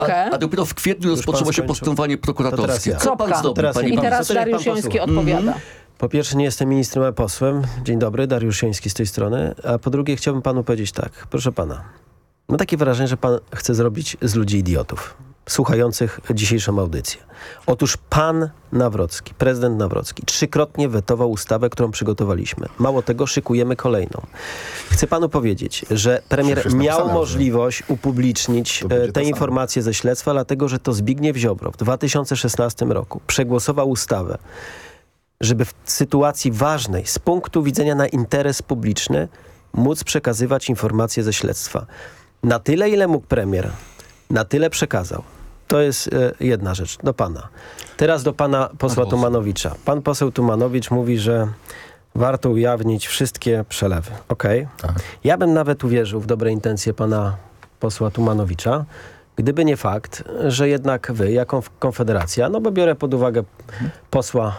A dopiero w kwietniu rozpoczęło się postępowanie prokuratorskie. Co pan zrobi, I teraz Dariusz Joński odpowiada. Po pierwsze, nie jestem ministrem, ale posłem. Dzień dobry, Dariusz Joński z tej strony. A po drugie, chciałbym panu powiedzieć tak. Proszę pana, mam takie wrażenie, że pan chce zrobić z ludzi idiotów, słuchających dzisiejszą audycję. Otóż pan Nawrocki, prezydent Nawrocki, 3-krotnie wetował ustawę, którą przygotowaliśmy. Mało tego, szykujemy kolejną. Chcę panu powiedzieć, że premier miał możliwość upublicznić te informacje ze śledztwa, dlatego że to Zbigniew Ziobro w 2016 roku przegłosował ustawę, żeby w sytuacji ważnej z punktu widzenia na interes publiczny móc przekazywać informacje ze śledztwa. Na tyle, ile mógł premier, na tyle przekazał. To jest jedna rzecz. Do pana. Teraz do pana posła Tumanowicza. Pan poseł Tumanowicz mówi, że warto ujawnić wszystkie przelewy. Okej. Tak. Ja bym nawet uwierzył w dobre intencje pana posła Tumanowicza, gdyby nie fakt, że jednak wy, jako Konfederacja, no bo biorę pod uwagę posła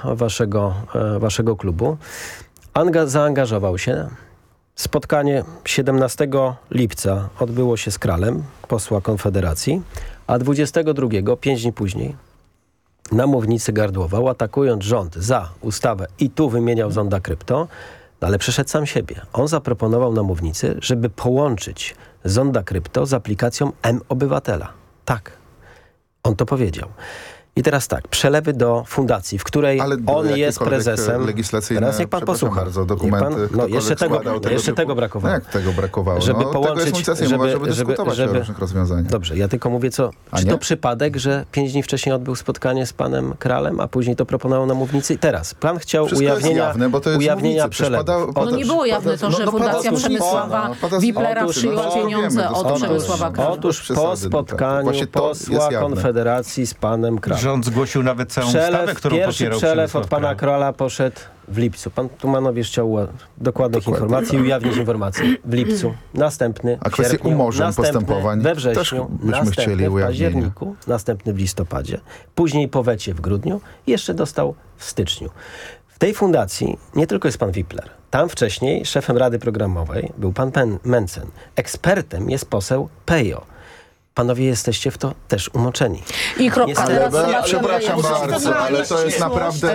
waszego klubu, zaangażował się. Spotkanie 17 lipca odbyło się z Kralem, posła Konfederacji, a 22, 5 dni później, na mównicy gardłował, atakując rząd za ustawę i tu wymieniał Zonda Krypto, ale przeszedł sam siebie. On zaproponował na mównicy, żeby połączyć Zonda Krypto z aplikacją M-Obywatela. Tak, on to powiedział. I teraz tak, przelewy do fundacji, w której on jest prezesem. Teraz jak pan posłucha. Bardzo, dokumenty, jeszcze tego brakowało. Jak tego brakowało? Żeby połączyć, żeby dyskutować o różnych rozwiązaniach. Dobrze, ja tylko mówię, czy to przypadek, że 5 dni wcześniej odbył spotkanie z panem Kralem, a później to proponował na mównicy. I teraz plan chciał ujawnienia przelewów. No nie było jawne to, że Fundacja Przemysława Wiplera przyjęła pieniądze od Przemysława Krala. Otóż po spotkaniu posła Konfederacji z panem Kralem. Rząd zgłosił nawet całą ustawę, którą pierwszy przelew od pana Krala poszedł w lipcu. Pan Tumanowicz chciał dokładnych informacji, ujawnić informacje w lipcu. Następny w sierpniu, umorzeń postępowań we wrześniu, następny w październiku, następny w listopadzie, później po wecie w grudniu i jeszcze dostał w styczniu. W tej fundacji nie tylko jest pan Wipler. Tam wcześniej szefem Rady Programowej był pan Mencen. Ekspertem jest poseł Pejo. Panowie jesteście w to też umoczeni. I kropka. Przepraszam bardzo, ale to jest naprawdę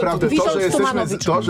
to,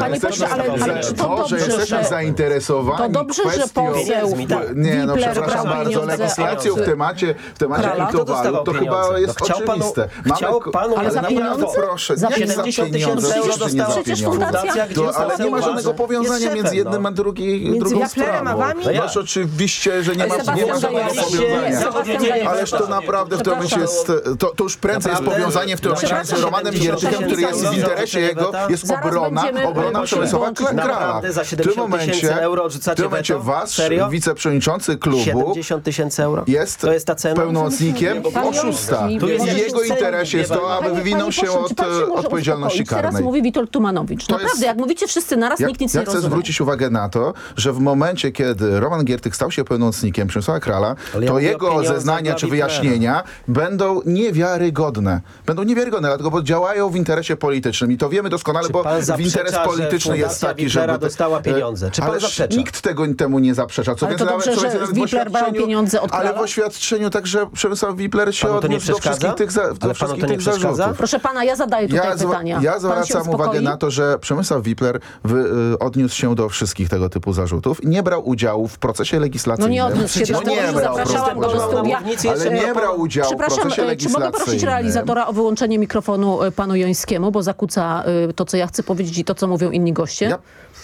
że jesteśmy zainteresowani to dobrze, że poseł przepraszam bardzo, legislacją w temacie kryptowalut, to chyba jest oczywiste. Ale za pieniądze? Proszę, nie za pieniądze. Przecież fundacja... Ale nie ma żadnego powiązania między jednym a drugą sprawą. Masz oczywiście, że nie ma żadnego powiązania. Ależ to naprawdę w tym momencie jest, to już prędzej jest powiązanie w tym momencie między Romanem Giertychem, który jest w interesie jego, jest obrona Przemysława Krala. W tym momencie wasz wiceprzewodniczący klubu 70 000 euro? Jest pełnomocnikiem oszusta. I w jego interesie jest to, aby wywinął się od odpowiedzialności karnej. Teraz mówi Witold Tumanowicz. Naprawdę, jak mówicie wszyscy naraz, nikt nic nie rozumie. Ja chcę zwrócić uwagę na to, że w momencie, kiedy Roman Giertych stał się pełnomocnikiem Przemysława Krala, to jego zeznania czy wyjaśnienia będą niewiarygodne. Dlatego, bo działają w interesie politycznym. I to wiemy doskonale, bo w interes polityczny jest taki, żeby... dostała pieniądze. Czy pan zaprzecza? Nikt temu nie zaprzecza. Ale to dobrze, że Wipler brał pieniądze od Krala? Ale w oświadczeniu także Przemysław Wipler się odniósł do wszystkich tych zarzutów. Proszę pana, ja zadaję tutaj pytania. Ja zwracam uwagę na to, że Przemysław Wipler odniósł się do wszystkich tego typu zarzutów i nie brał udziału w procesie legislacyjnym. No nie odniósł się, dlatego zapraszałam go do studia. Ale nie brał udziału w procesie legislacyjnym. Czy mogę prosić realizatora o wyłączenie mikrofonu panu Jońskiemu, bo zakłóca to, co ja chcę powiedzieć i to, co mówią inni goście?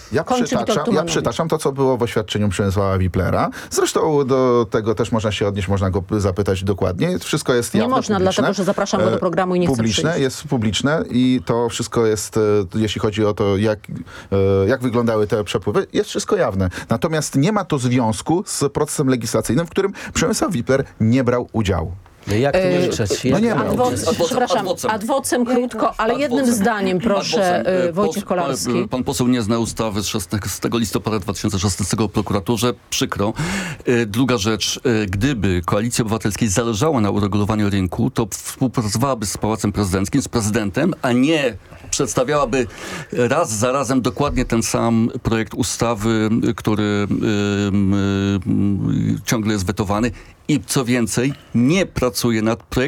Ja przytaczam to, co było w oświadczeniu Przemysława Wiplera. Zresztą do tego też można się odnieść, można go zapytać dokładnie. Wszystko jest jawne, nie można, publiczne. dlatego że zapraszam go do programu i nie chcę przyjść. Jest publiczne i to wszystko jest, jeśli chodzi o to, jak wyglądały te przepływy, jest wszystko jawne. Natomiast nie ma to związku z procesem legislacyjnym, w którym Przemysław Wipler nie brał udziału. Jak to nie życzeć? Przepraszam, ad vocem krótko, ale jednym zdaniem, proszę, Wojciech Kolarski. Pan poseł nie zna ustawy z 16 listopada 2016 o prokuraturze. Przykro. Druga rzecz, gdyby Koalicji Obywatelskiej zależało na uregulowaniu rynku, to współpracowałaby z Pałacem Prezydenckim, z prezydentem, a nie przedstawiałaby raz za razem dokładnie ten sam projekt ustawy, który ciągle jest wetowany. I co więcej, nie pracuje nad projektem